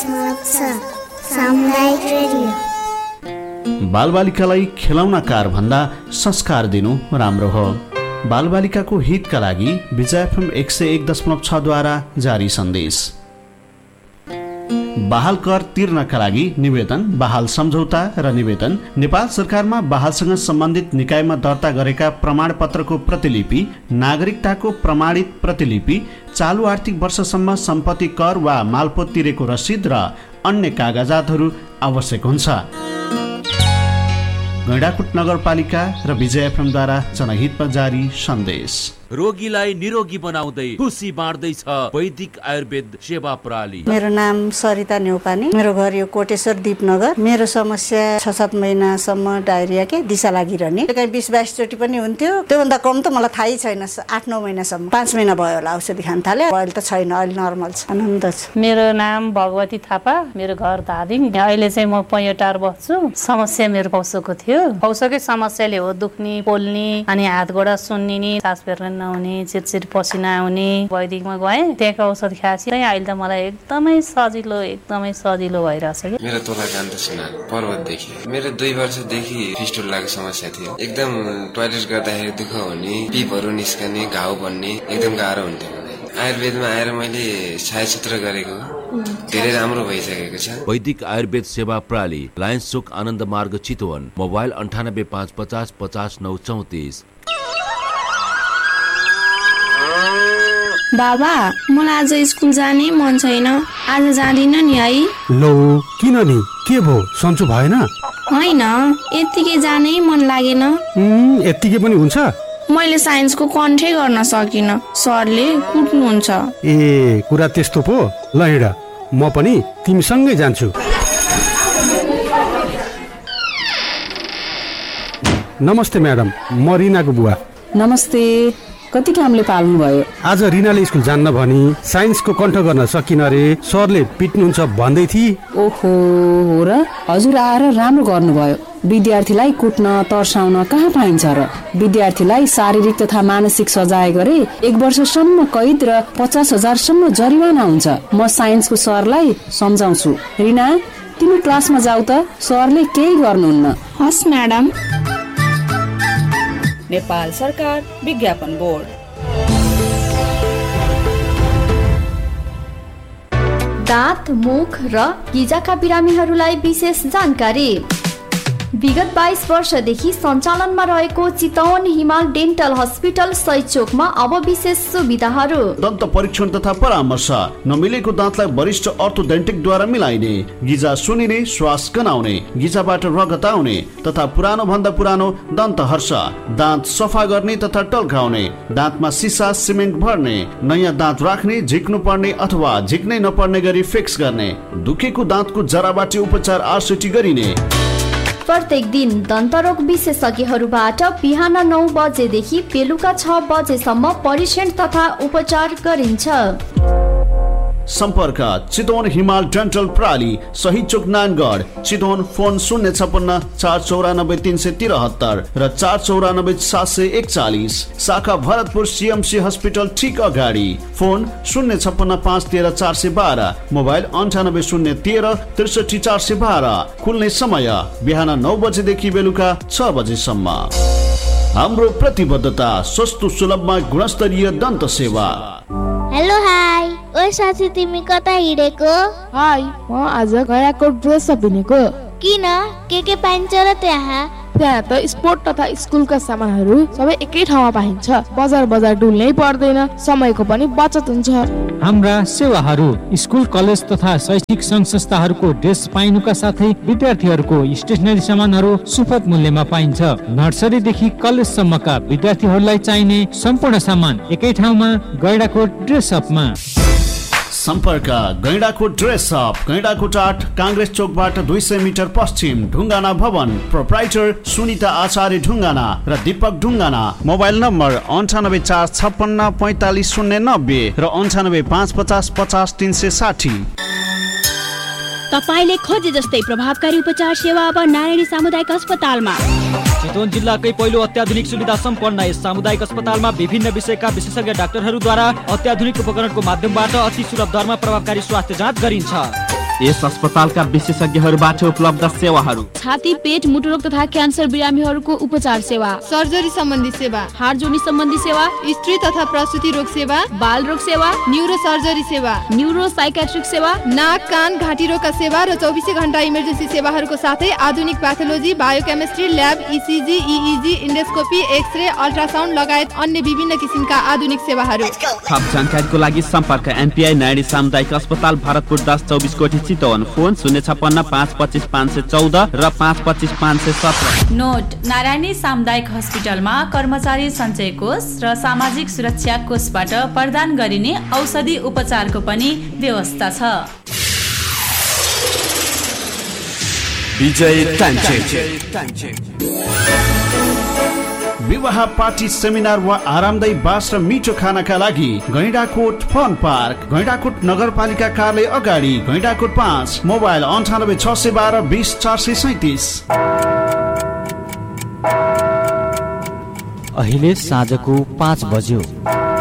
सामुदायिक रेडियो। बालबालिकालाई खेलौना कार भन्दा संस्कार दिनु राम्रो हो। बालबालिकाको हितका लागि विजय एफएम 101.6 द्वारा जारी सन्देश। बहाल कर तिर्नका लागि निवेदन, बहाल सम्झौता र निवेदन नेपाल सरकारमा बहालसँग सम्बन्धित निकायमा दर्ता गरेका प्रमाणपत्रको प्रतिलिपि, नागरिकताको प्रमाणित प्रतिलिपि, चालु आर्थिक वर्षसम्म सम्पत्ति कर वा मालपोत तिरेको रसिद र अन्य कागजातहरू आवश्यक हुन्छ। गैंडाकोट नगरपालिका र विजय एफएमद्वारा जनहितमा जारी सन्देश। रोगीलाई निरोगी बनाउँदै खुसी बाँड्दैछ वैदिक आयुर्वेद सेवा प्रणाली। मेरो नाम सरिता न्यौपाने, मेरो घर यो कोटेश्वर दीपनगर। मेरो समस्या 6-7 महिनासम्म डायरिया के दिशा लागिरहने, कहीँ 20-22 चोटि पनि हुन्थ्यो। त्योभन्दा कम त मलाई थाहै छैन। 8-9 महिनासम्म, 5 महिना भयो होला औषधि खान थाले। अहिले त छैन, अहिले नर्मल छ, आनन्द छ। मेरो नाम भगवती थापा, मेरो घर धादिङ। अहिले चाहिँ म पैयोटार बस्छु। समस्या मेरो पौसोको थियो। पौसोकै समस्याले हो दुख्ने, पोल्ने, अनि हात गोडा सुन्निने, सास फेर्न नहुने, चिरचिर पसिना आउने। वैदिकमा गएँ, त्यहाँको औषध खाएपछि अहिले त मलाई एकदमै सजिलो भइरहेछ कि। मेरो तोला कान्त सिन्हा, पर्वतदेखि। मेरो 2 वर्षदेखि फिस्टुलाको समस्या थियो। एकदम टोयलेट गर्दाखेरि दुःख हुने, पिपहरू निस्कने, घाउ बन्ने, एकदम गाह्रो हुन्थ्यो मलाई। आयुर्वेदमा आएर मैले छायाचित्र गरेको धेरै राम्रो भइसकेको छ। वैदिक आयुर्वेद सेवा प्रणाली, लायन्स चोक आनन्द मार्ग चितवन। मोबाइल 985550 50 934। बाबा, मलाई आज स्कुल जाने मन छैन। आज जाँदिन नि है। लो, किन नि? के भो, सन्चो भएन? होइन, यत्तिकै जानै मन लागेन। यत्तिकै पनि हुन्छ? मैले साइन्सको कन्ठै गर्न सकिन, सरले कुट्नुहुन्छ। ए, कुरा त्यस्तो पो। ल हिँड, म पनि तिमीसँगै जान्छु। नमस्ते म्याडम, म रिनाको बुवा। नमस्ते। कति कामले पाल्नु भयो? आज रिनाले स्कुल जान्न भनी साइन्सको कण्ठ गर्न सकिन रे, सरले पिट्नुहुन्छ भन्दै थिए। ओहो, हो र? हजुर आएर राम्रो गर्नुभयो। विद्यार्थीलाई कुट्न, तर्साउन कहाँ पाइन्छ र? विद्यार्थीलाई शारीरिक तथा मानसिक सजाय गरे 1 वर्षसम्म कैद र 50,000 सम्म जरिवाना हुन्छ। म साइन्सको सरलाई सम्झाउँछु। रिना, तिमी क्लासमा जाऊ त, सरले केही गर्नुहुन्न। हस् म्याडम। नेपाल सरकार विज्ञापन बोर्ड। दाँत, मुख र गिजाका बिरामीहरूलाई विशेष जानकारी। विगत 22 वर्षदेखि सञ्चालनमा रहेको चितवन हिमाल डेन्टल हस्पिटल सैचोकमा अब विशेष सुविधाहरू। दन्त परीक्षण तथा परामर्श, नमिलेको दाँतलाई वरिष्ठ अर्थोडेन्टिकद्वारा मिलाइने, गिजा सुनिने, श्वास गनाउने, गिजाबाट रगत आउने तथा पुरानो भन्दा पुरानो दन्त हर्ष, दाँत सफा गर्ने तथा टल्काउने, दाँतमा सिसा सिमेन्ट भर्ने, नयाँ दाँत राख्ने, झिक्नु पर्ने अथवा झिक्नै नपर्ने गरी फिक्स गर्ने, दुखेको दाँतको जराबाट उपचार आरसिटी गरिने। प्रत्येक दिन दन्तरोग विशेषज्ञहरूबाट बिहान 9 बजेदेखि बेलुका 6 बजेसम्म परीक्षण तथा उपचार गरिन्छ। सम्पर्क चितवन हिमाल डेन्टल प्रणाली, सही चोक नानगढ, चितवन। फोन 056 494 373 र 494 741। शाखा भरतपुर CMC हस्पिटल ठीक अगाडि। फोन 056 513 412। मोबाइल 98 013 63 412। खुल्ने समय बिहान 9 बजेदेखि बेलुका 6 बजेसम्म। हाम्रो प्रतिबद्धता सस्तो सुलभमा गुणस्तरीय दन्त सेवा। Hello, high. ओए साथी, तिमी कता हिँडेको? हाई, म आज गैंडाकोट ड्रेस अप हिँडेको। किन? के पाइन्छ र त्यहाँ? त्यहाँ त स्पोर्ट तथा स्कुलका सामानहरू सबै एकै ठाउँमा पाइन्छ। बजार डुल्नै पर्दैन, समयको पनि बचत हुन्छ। हाम्रा सेवाहरू स्कुल, कलेज तथा शैक्षिक संघ संस्थाहरूको ड्रेस पाइनुका साथै विद्यार्थीहरूको स्टेशनरी सामानहरू सुपथ मूल्यमा पाइन्छ। नर्सरीदेखि कलेजसम्मका विद्यार्थीहरूलाई चाहिने सम्पूर्ण सामान एकै ठाउँमा, गैंडाकोट ड्रेस अपमा। सम्पर्क गैंडाकोट ड्रेस अप, गैंडाकोट 8 काङ्ग्रेस चोकबाट 200 मिटर पश्चिम, ढुङ्गाना भवन। प्रोप्राइटर सुनिता आचार्य ढुङ्गाना र दीपक ढुङ्गाना। मोबाइल नम्बर 98 456 45 090 र 98 550 50 360। तपाईले खोजे जस्तै प्रभावकारी उपचार सेवा अब नारायणी सामुदायिक अस्पतालमा। चितवन जिल्लाकै पहिलो अत्याधुनिक सुविधा सम्पन्न यस सामुदायिक अस्पतालमा विभिन्न विषयका विशेषज्ञ डाक्टरहरूद्वारा अत्याधुनिक उपकरणको माध्यमबाट अति सुलभ दरमा प्रभावकारी स्वास्थ्य जाँच गरिन्छ। यस अस्पतालका विशेषज्ञहरूबाट उपलब्ध सेवाहरू: छाती, पेट, मुटुरोग तथा क्यान्सर बिरामीहरूको उपचार सेवा, सर्जरी सम्बन्धी सेवा, हाड जोड्नी सम्बन्धी सेवा, स्त्री तथा प्रसुति रोग सेवा, बाल रोग सेवा, न्यूरो सर्जरी सेवा, न्यूरो साइकेट्रिक सेवा, नाक, कान, घाँटी रोगका सेवा र 24 घण्टा इमर्जेन्सी सेवाहरूको साथै आधुनिक pathology, biochemistry lab, ECG, इइजी, endoscopy, x-ray, ultrasound लगायत अन्य विभिन्न किसिमका आधुनिक सेवाहरू। थप जानकारीको लागि सम्पर्क एमपीआई नारायणी सामुदायिक अस्पताल, भरतपुर 1024 कोठी, चितवन। फोन 056 525 514 र 525 517। नोट: नारायणी सामुदायिक हस्पिटलमा कर्मचारी सञ्चय कोष र सामाजिक सुरक्षा कोषबाट प्रदान गरिने औषधि उपचारको पनि व्यवस्था छ। विजय टाइम विवाह, पार्टी, सेमिनार वा आरामदायी बास र मिठो खानाका लागि गैंडाकोट फन पार्क, गैंडाकोट नगरपालिका कार्यालय अगाडि, गैंडाकोट 5। मोबाइल 98 612 20 437। अहिले साँझको 5 बज्यो।